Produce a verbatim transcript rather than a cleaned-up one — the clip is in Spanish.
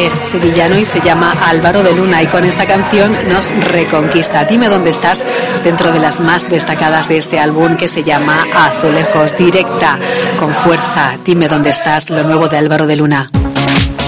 es sevillano y se llama Álvaro de Luna, y con esta canción nos reconquista. Dime dónde estás, dentro de las más destacadas de este álbum que se llama Azulejos. Directa, con fuerza, dime dónde estás, lo nuevo de Álvaro de Luna.